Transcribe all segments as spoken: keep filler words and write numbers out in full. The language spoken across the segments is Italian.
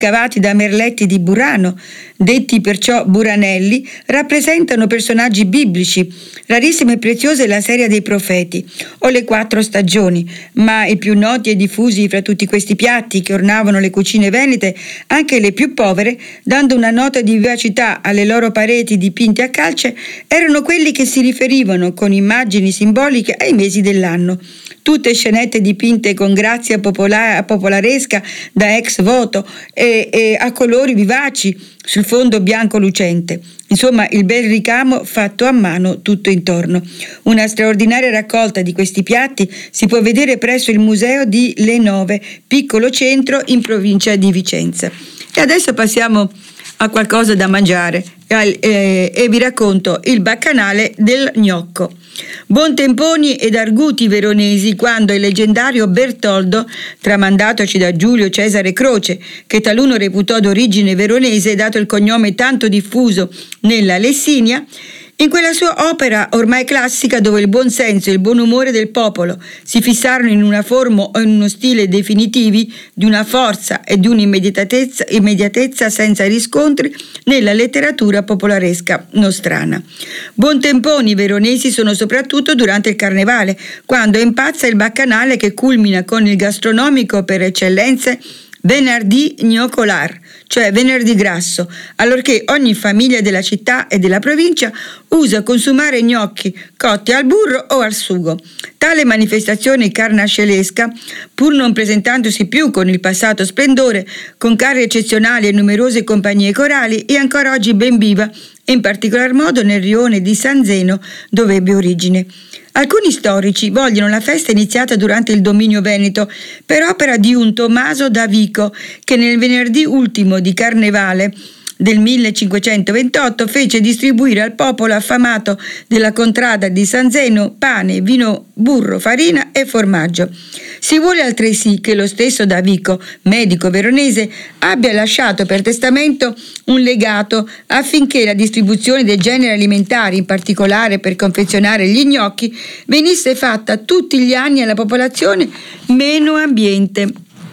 cavati da merletti di Burano, detti perciò Buranelli, rappresentano personaggi biblici. Rarissima e preziosa è la serie dei profeti o le quattro stagioni, ma i più noti e diffusi fra tutti questi piatti che ornavano le cucine venete, anche le più povere, dando una nota di vivacità alle loro pareti dipinte a calce, erano quelli che si riferivano con immagini simboliche ai mesi dell'anno. Tutte scenette dipinte con grazia popola- popolaresca da ex voto e, e a colori vivaci sul fondo bianco lucente. Insomma, il bel ricamo fatto a mano tutto intorno. Una straordinaria raccolta di questi piatti si può vedere presso il museo di Le Nove, piccolo centro in provincia di Vicenza. E adesso passiamo a qualcosa da mangiare e, e, e vi racconto il baccanale del gnocco. Buontemponi ed arguti veronesi quando il leggendario Bertoldo, tramandatoci da Giulio Cesare Croce, che taluno reputò d'origine veronese dato il cognome tanto diffuso nella Lessinia, in quella sua opera ormai classica dove il buon senso e il buon umore del popolo si fissarono in una forma o in uno stile definitivi di una forza e di un'immediatezza immediatezza senza riscontri nella letteratura popolaresca nostrana. Buontemponi veronesi sono soprattutto durante il carnevale, quando impazza il baccanale che culmina con il gastronomico per eccellenze venerdì gnoccolar, cioè venerdì grasso, allorché ogni famiglia della città e della provincia usa consumare gnocchi cotti al burro o al sugo. Tale manifestazione carnascelesca, pur non presentandosi più con il passato splendore, con carri eccezionali e numerose compagnie corali, è ancora oggi ben viva, e in particolar modo nel rione di San Zeno, dove ebbe origine. Alcuni storici vogliono la festa iniziata durante il dominio veneto per opera di un Tommaso da Vico che nel venerdì ultimo di Carnevale del millecinquecentoventotto fece distribuire al popolo affamato della contrada di San Zeno pane, vino, burro, farina e formaggio. Si vuole altresì che lo stesso Davico, medico veronese, abbia lasciato per testamento un legato affinché la distribuzione dei generi alimentari, in particolare per confezionare gli gnocchi, venisse fatta tutti gli anni alla popolazione meno ambiente.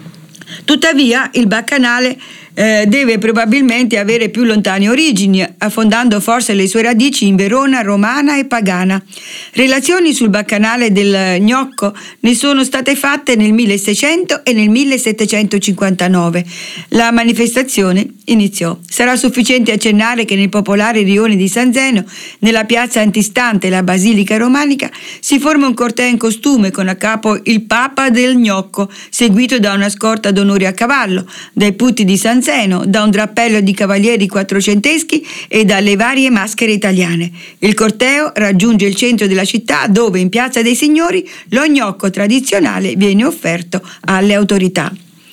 Tuttavia, il baccanale eh, deve probabilmente avere più lontane origini, affondando forse le sue radici in Verona romana e pagana. Relazioni sul baccanale del gnocco ne sono state fatte nel milleseicento e nel millesettecentocinquantanove. La manifestazione iniziò. Sarà sufficiente accennare che nel popolare rione di San Zeno, nella piazza antistante la Basilica Romanica, si forma un corteo in costume con a capo il Papa del Gnocco, seguito da una scorta d'onore a cavallo, dai putti di San Zeno, da un drappello di cavalieri quattrocenteschi e dalle varie maschere italiane. Il corteo raggiunge il centro della città dove, in Piazza dei Signori, lo gnocco tradizionale viene offerto alle autorità.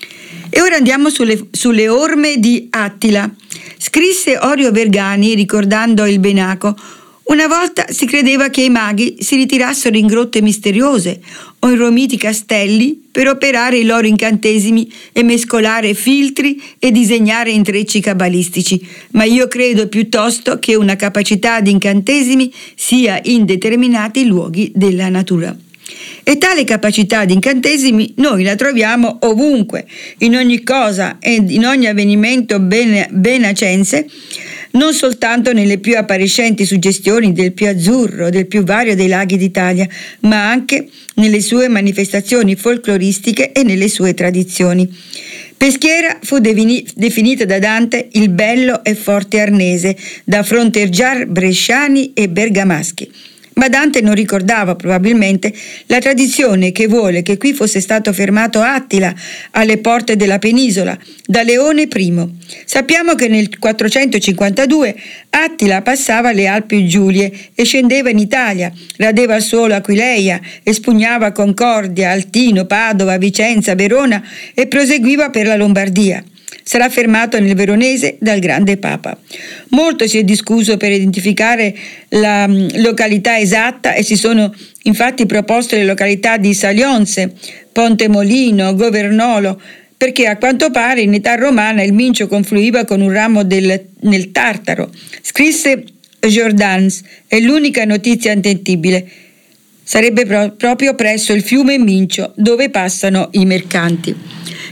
E ora andiamo sulle, sulle orme di Attila. Scrisse Orio Vergani, ricordando il Benaco: una volta si credeva che i maghi si ritirassero in grotte misteriose o in romiti castelli per operare i loro incantesimi e mescolare filtri e disegnare intrecci cabalistici, ma io credo piuttosto che una capacità di incantesimi sia in determinati luoghi della natura. E tale capacità di incantesimi noi la troviamo ovunque, in ogni cosa e in ogni avvenimento ben, benacense, non soltanto nelle più appariscenti suggestioni del più azzurro, del più vario dei laghi d'Italia, ma anche nelle sue manifestazioni folcloristiche e nelle sue tradizioni. Peschiera fu definita da Dante il bello e forte arnese, da fronteggiar bresciani e bergamaschi. Ma Dante non ricordava probabilmente la tradizione che vuole che qui fosse stato fermato Attila alle porte della penisola da Leone I. Sappiamo che nel quattrocentocinquantadue Attila passava le Alpi Giulie e scendeva in Italia, radeva al suolo Aquileia, espugnava Concordia, Altino, Padova, Vicenza, Verona e proseguiva per la Lombardia. Sarà fermato nel Veronese dal grande Papa. Molto si è discusso per identificare la località esatta e si sono infatti proposte le località di Salionze, Pontemolino, Governolo, perché a quanto pare in età romana il Mincio confluiva con un ramo del, nel Tartaro. Scrisse Giordans, è l'unica notizia attendibile. Sarebbe pro- proprio presso il fiume Mincio, dove passano i mercanti.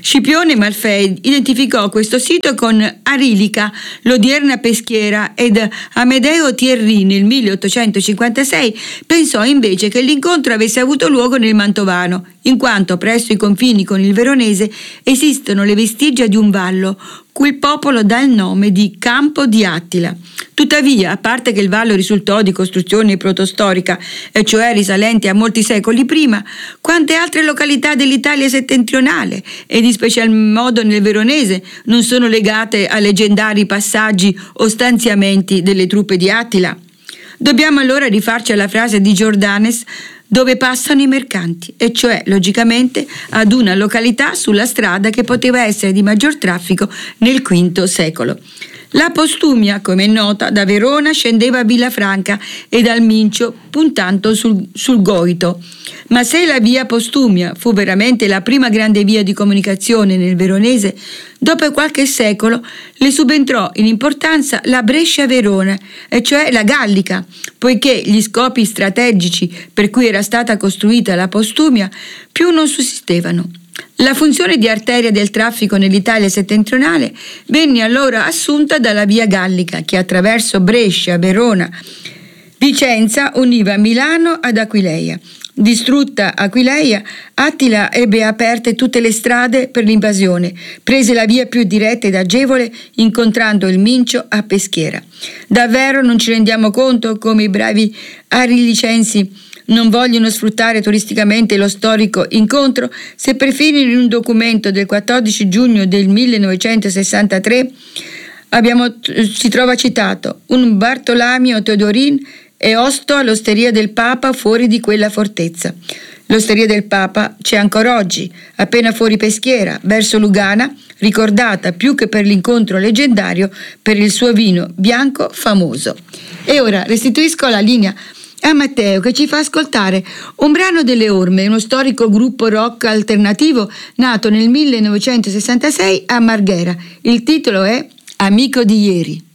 Scipione Malfei identificò questo sito con Arilica, l'odierna Peschiera, ed Amedeo Thierry nel milleottocentocinquantasei pensò invece che l'incontro avesse avuto luogo nel Mantovano, in quanto presso i confini con il Veronese esistono le vestigia di un vallo cui il popolo dà il nome di Campo di Attila. Tuttavia, a parte che il vallo risultò di costruzione protostorica, e cioè risalente a molti secoli prima, quante altre località dell'Italia settentrionale, ed in special modo nel Veronese, non sono legate a leggendari passaggi o stanziamenti delle truppe di Attila? Dobbiamo allora rifarci alla frase di Giordanes dove passano i mercanti, e cioè logicamente ad una località sulla strada che poteva essere di maggior traffico nel quinto secolo. La Postumia, come è nota, da Verona scendeva a Villafranca e dal Mincio puntando sul, sul Goito. Ma se la via Postumia fu veramente la prima grande via di comunicazione nel Veronese, dopo qualche secolo le subentrò in importanza la Brescia-Verona, e cioè la Gallica, poiché gli scopi strategici per cui era stata costruita la Postumia più non sussistevano. La funzione di arteria del traffico nell'Italia settentrionale venne allora assunta dalla via Gallica, che attraverso Brescia, Verona, Vicenza univa Milano ad Aquileia. Distrutta Aquileia, Attila ebbe aperte tutte le strade per l'invasione, prese la via più diretta ed agevole incontrando il Mincio a Peschiera. Davvero non ci rendiamo conto come i bravi arilicensi non vogliono sfruttare turisticamente lo storico incontro, se perfino in un documento del quattordici giugno del millenovecentosessantatré abbiamo, si trova citato un Bartolomeo Teodorin e osto all'osteria del Papa fuori di quella fortezza. L'osteria del Papa c'è ancora oggi, appena fuori Peschiera, verso Lugana, ricordata più che per l'incontro leggendario per il suo vino bianco famoso. E ora restituisco la linea a Matteo, che ci fa ascoltare un brano delle Orme, uno storico gruppo rock alternativo nato nel millenovecentosessantasei a Marghera. Il titolo è Amico di ieri.